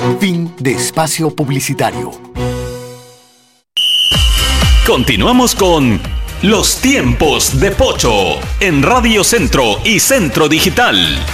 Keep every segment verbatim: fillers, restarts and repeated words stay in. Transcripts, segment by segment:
Fin de espacio publicitario. Continuamos con Los Tiempos de Pocho en Radio Centro y Centro Digital.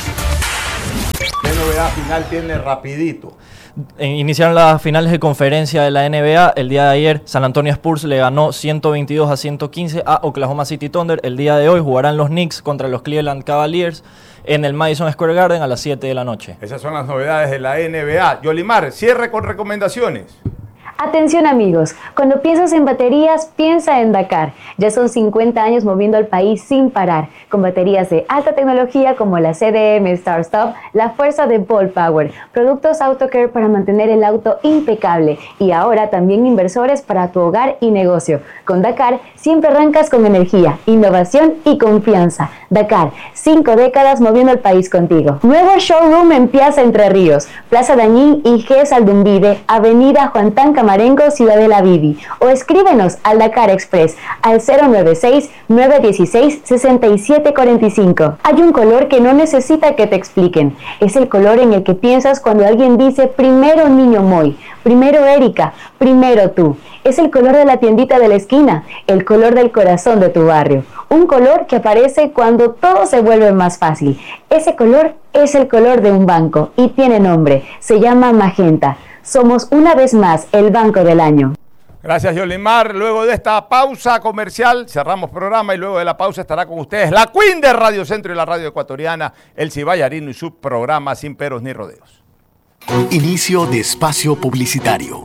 ¿Qué novedad final tiene rapidito? Iniciaron las finales de conferencia de la N B A. El día de ayer San Antonio Spurs le ganó ciento veintidós a ciento quince a Oklahoma City Thunder. El día de hoy jugarán los Knicks contra los Cleveland Cavaliers en el Madison Square Garden a las siete de la noche. Esas son las novedades de la N B A. Yolimar, cierre con recomendaciones. Atención amigos, cuando piensas en baterías, piensa en Dakar. Ya son cincuenta años moviendo al país sin parar, con baterías de alta tecnología como la C D M StarStop, la fuerza de Volt Power, productos AutoCare para mantener el auto impecable y ahora también inversores para tu hogar y negocio. Con Dakar siempre arrancas con energía, innovación y confianza. Dakar, cinco décadas moviendo el país contigo. Nuevo showroom en Piazza Entre Ríos, Plaza Dañín y G. Saldumbide, Avenida Juan Tan Camarengo, Ciudadela Vivi, o escríbenos al Dakar Express al cero nueve seis, nueve uno seis, seis siete cuatro cinco. Hay un color que no necesita que te expliquen. Es el color en el que piensas cuando alguien dice primero niño Moy, primero Erika, primero tú. Es el color de la tiendita de la esquina, el color del corazón de tu barrio. Un color que aparece cuando todo se vuelve más fácil. Ese color es el color de un banco y tiene nombre. Se llama Magenta. Somos una vez más el banco del año. Gracias, Yolimar. Luego de esta pausa comercial, cerramos programa y luego de la pausa estará con ustedes la Queen de Radio Centro y la Radio Ecuatoriana, Elsie Ballarino y su programa Sin Peros ni Rodeos. Inicio de espacio publicitario.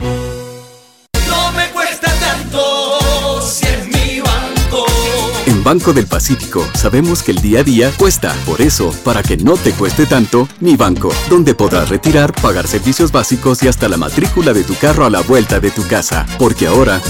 No me cuesta tanto si es mi banco. En Banco del Pacífico sabemos que el día a día cuesta. Por eso, para que no te cueste tanto, Mi Banco, donde podrás retirar, pagar servicios básicos y hasta la matrícula de tu carro a la vuelta de tu casa. Porque ahora